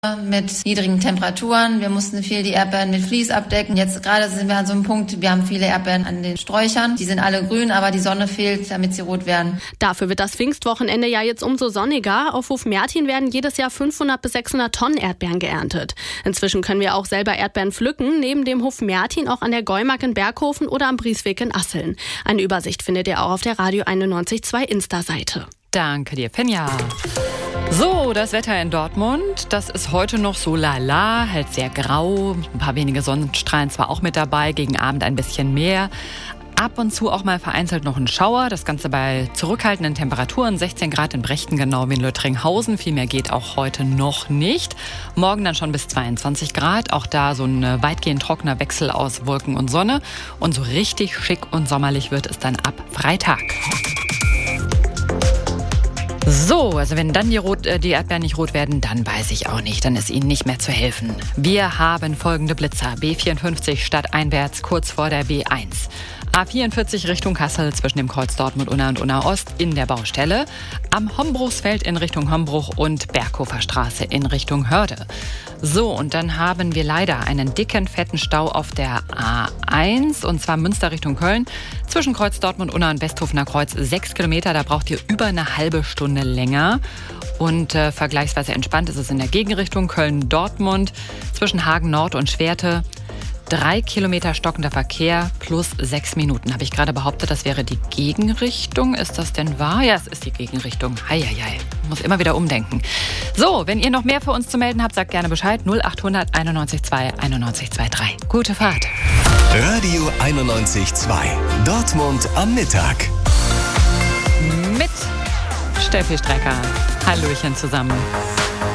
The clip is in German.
mit niedrigen Temperaturen. Wir mussten viel die Erdbeeren mit Vlies abdecken. Jetzt gerade sind wir an so einem Punkt, wir haben viele Erdbeeren an den Sträuchern. Die sind alle grün, aber die Sonne fehlt, damit sie rot werden. Dafür wird das Pfingstwochenende ja jetzt umso sonniger. Auf Hof Mertin werden jedes Jahr 500 bis 600 Tonnen Erdbeeren geerntet. Inzwischen können wir auch selber Erdbeeren pflücken. Neben dem Hof Mertin auch an der Gäumark in Berghofen oder am Briesweg in Asseln. Eine Übersicht findet ihr auch auf der Radio 91.2 Insta-Seite. Danke dir, Finja. So, das Wetter in Dortmund, das ist heute noch so lala, halt sehr grau, ein paar wenige Sonnenstrahlen zwar auch mit dabei, gegen Abend ein bisschen mehr. Ab und zu auch mal vereinzelt noch ein Schauer, das Ganze bei zurückhaltenden Temperaturen, 16 Grad in Brechten, genau wie in Lüttringhausen, viel mehr geht auch heute noch nicht. Morgen dann schon bis 22 Grad, auch da so ein weitgehend trockener Wechsel aus Wolken und Sonne. Und so richtig schick und sommerlich wird es dann ab Freitag. So, also wenn dann die Erdbeeren nicht rot werden, dann weiß ich auch nicht, dann ist ihnen nicht mehr zu helfen. Wir haben folgende Blitzer. B54 stadteinwärts kurz vor der B1. A44 Richtung Kassel zwischen dem Kreuz Dortmund-Unna und Unna-Ost in der Baustelle. Am Hombruchsfeld in Richtung Hombruch und Berghofer Straße in Richtung Hörde. So, und dann haben wir leider einen dicken, fetten Stau auf der A1, und zwar Münster Richtung Köln. Zwischen Kreuz Dortmund-Unna und Westhofener Kreuz 6 Kilometer, da braucht ihr über eine halbe Stunde länger. Und vergleichsweise entspannt ist es in der Gegenrichtung Köln-Dortmund zwischen Hagen Nord und Schwerte. 3 Kilometer stockender Verkehr plus 6 Minuten. Habe ich gerade behauptet, das wäre die Gegenrichtung. Ist das denn wahr? Ja, es ist die Gegenrichtung. Heieiei. Muss immer wieder umdenken. So, wenn ihr noch mehr für uns zu melden habt, sagt gerne Bescheid. 0800 91 91 23. Gute Fahrt. Radio 91.2. Dortmund am Mittag. Mit Steffi Strecker. Hallöchen zusammen.